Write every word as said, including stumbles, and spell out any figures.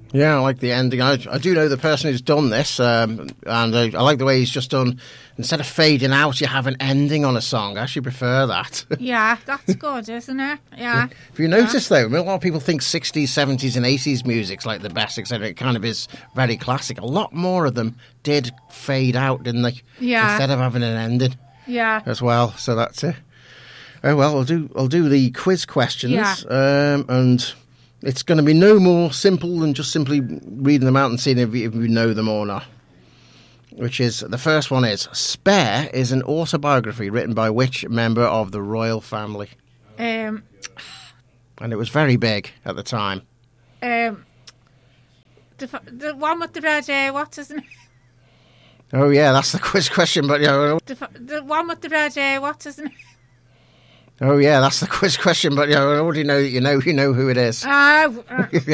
Yeah, I like the ending. I, I do know the person who's done this, um, and I, I like the way he's just done, instead of fading out, you have an ending on a song. I actually prefer that. Yeah, that's good, isn't it? Yeah. If you notice, yeah. though, a lot of people think sixties, seventies and eighties music's like the best, et cetera. It kind of is very classic. A lot more of them did fade out, didn't they? Yeah. Instead of having an ending. Yeah. As well, so that's it. Oh, well, I'll do, I'll do the quiz questions, yeah. um, and... It's going to be no more simple than just simply reading them out and seeing if you, if you know them or not. Which is, the first one is, Spare is an autobiography written by which member of the royal family? Um, and it was very big at the time. Um, the, the one with the red hair, what's his name? Oh, yeah, that's the quiz question, but... You know, the, the one with the red hair, what's his name? Oh, yeah, that's the quiz question, but you know, I already know that you know, you know who it is. Uh, uh.